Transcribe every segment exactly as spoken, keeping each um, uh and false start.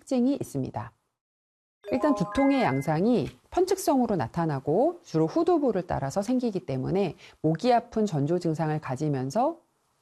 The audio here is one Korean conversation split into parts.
특징이 있습니다. 일단 두통의 양상이 편측성으로 나타나고 주로 후두부를 따라서 생기기 때문에 목이 아픈 전조 증상을 가지면서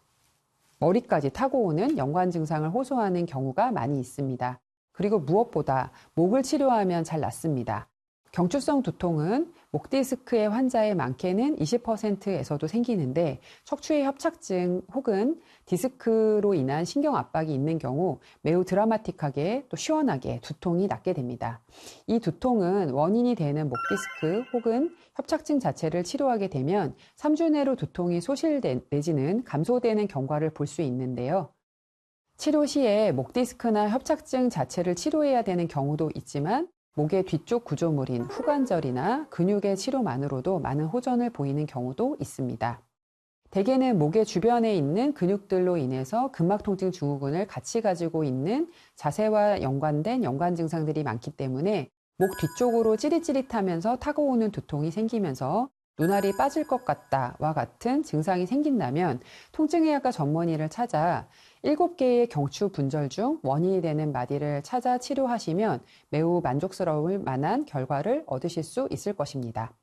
머리까지 타고 오는 연관 증상을 호소하는 경우가 많이 있습니다. 그리고 무엇보다 목을 치료하면 잘 낫습니다. 경추성 두통은 목 디스크의 환자의 많게는 이십 퍼센트에서도 생기는데 척추의 협착증 혹은 디스크로 인한 신경 압박이 있는 경우 매우 드라마틱하게 또 시원하게 두통이 낫게 됩니다. 이 두통은 원인이 되는 목 디스크 혹은 협착증 자체를 치료하게 되면 삼 주 내로 두통이 소실되, 내지는 감소되는 경과를 볼 수 있는데요. 치료 시에 목 디스크나 협착증 자체를 치료해야 되는 경우도 있지만 목의 뒤쪽 구조물인 후관절이나 근육의 치료만으로도 많은 호전을 보이는 경우도 있습니다. 대개는 목의 주변에 있는 근육들로 인해서 근막통증 증후군을 같이 가지고 있는 자세와 연관된 연관 증상들이 많기 때문에 목 뒤쪽으로 찌릿찌릿하면서 타고 오는 두통이 생기면서 눈알이 빠질 것 같다와 같은 증상이 생긴다면 통증의학과 전문의를 찾아 일곱 개의 경추 분절 중 원인이 되는 마디를 찾아 치료하시면 매우 만족스러울 만한 결과를 얻으실 수 있을 것입니다.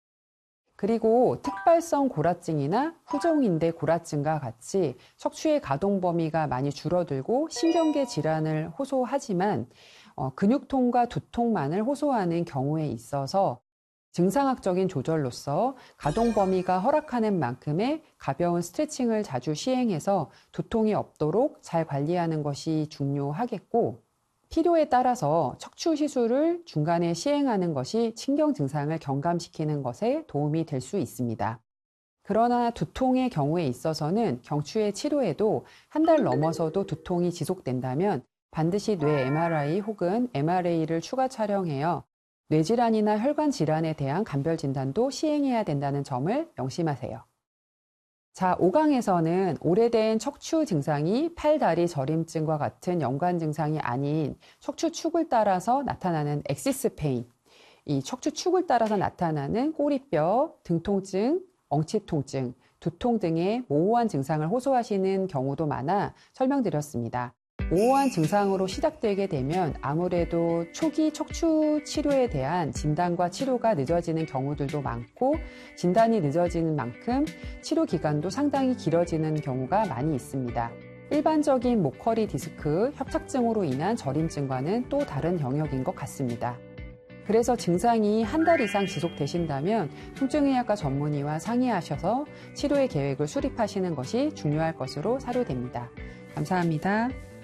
그리고 특발성 고라증이나 후종인대 고라증과 같이 척추의 가동 범위가 많이 줄어들고 신경계 질환을 호소하지만 어, 근육통과 두통만을 호소하는 경우에 있어서 증상학적인 조절로서 가동 범위가 허락하는 만큼의 가벼운 스트레칭을 자주 시행해서 두통이 없도록 잘 관리하는 것이 중요하겠고, 필요에 따라서 척추 시술을 중간에 시행하는 것이 신경 증상을 경감시키는 것에 도움이 될 수 있습니다. 그러나 두통의 경우에 있어서는 경추의 치료에도 한 달 넘어서도 두통이 지속된다면 반드시 뇌 엠알아이 혹은 엠알에이를 추가 촬영해요. 뇌질환이나 혈관 질환에 대한 감별 진단도 시행해야 된다는 점을 명심하세요. 자, 오 강에서는 오래된 척추 증상이 팔, 다리 저림증과 같은 연관 증상이 아닌 척추 축을 따라서 나타나는 엑시스 페인, 이 척추 축을 따라서 나타나는 꼬리뼈, 등 통증, 엉치 통증, 두통 등의 모호한 증상을 호소하시는 경우도 많아 설명드렸습니다. 모호한 증상으로 시작되게 되면 아무래도 초기 척추 치료에 대한 진단과 치료가 늦어지는 경우들도 많고, 진단이 늦어지는 만큼 치료 기간도 상당히 길어지는 경우가 많이 있습니다. 일반적인 목허리 디스크 협착증으로 인한 저림증과는 또 다른 영역인 것 같습니다. 그래서 증상이 한 달 이상 지속되신다면 통증의학과 전문의와 상의하셔서 치료의 계획을 수립하시는 것이 중요할 것으로 사료됩니다. 감사합니다.